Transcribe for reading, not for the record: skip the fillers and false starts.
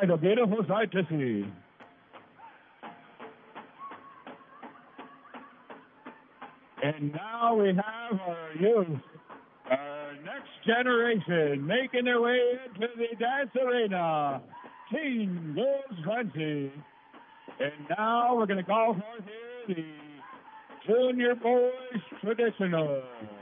sight, a beautiful sight to see. And now we have our youth, our next generation, making their way into the dance arena. Team Girls Fancy. And now we're going to call forth here the Junior Boys Traditional.